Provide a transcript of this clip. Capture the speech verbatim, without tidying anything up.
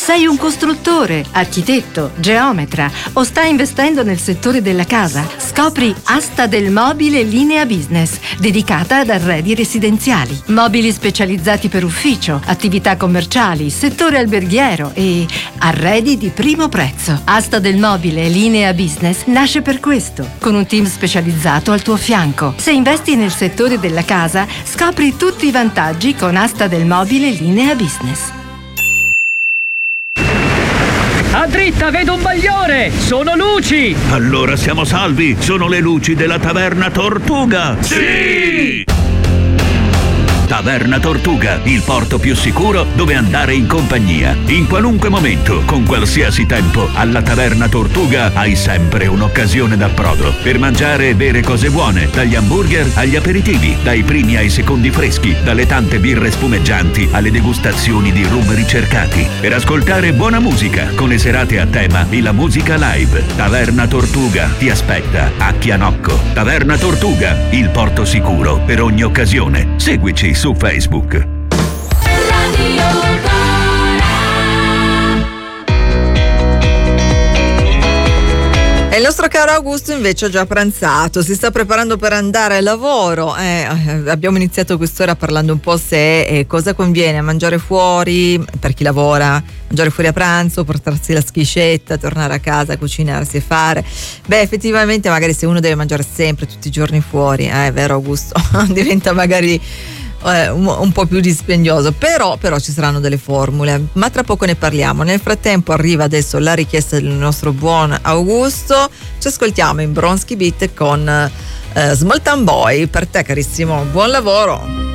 Sei un costruttore, architetto, geometra o stai investendo nel settore della casa? Scopri Asta del Mobile Linea Business, dedicata ad arredi residenziali. Mobili specializzati per ufficio, attività commerciali, settore alberghiero e arredi di primo prezzo. Asta del Mobile Linea Business nasce per questo, con un team specializzato al tuo fianco. Se investi nel settore della casa, scopri tutti i vantaggi con Asta del Mobile Linea Business. A dritta, vedo un bagliore! Sono luci! Allora siamo salvi! Sono le luci della Taverna Tortuga! Sì! Taverna Tortuga, il porto più sicuro dove andare in compagnia. In qualunque momento, con qualsiasi tempo, alla Taverna Tortuga hai sempre un'occasione d'approdo per mangiare e bere cose buone, dagli hamburger agli aperitivi, dai primi ai secondi freschi, dalle tante birre spumeggianti alle degustazioni di rum ricercati, per ascoltare buona musica con le serate a tema e la musica live. Taverna Tortuga ti aspetta a Chianocco. Taverna Tortuga, il porto sicuro per ogni occasione. Seguici su Facebook. E il nostro caro Augusto invece ha già pranzato, si sta preparando per andare al lavoro. Eh, abbiamo iniziato quest'ora parlando un po' se eh, cosa conviene mangiare fuori per chi lavora, mangiare fuori a pranzo, portarsi la schiscetta, tornare a casa, cucinarsi e fare. Beh, effettivamente magari se uno deve mangiare sempre tutti i giorni fuori, eh, è vero Augusto, diventa magari Eh, un, un po' più dispendioso, però, però ci saranno delle formule, ma tra poco ne parliamo. Nel frattempo arriva adesso la richiesta del nostro buon Augusto, ci ascoltiamo in Bronski Beat con eh, Small Town Boy. Per te carissimo, buon lavoro.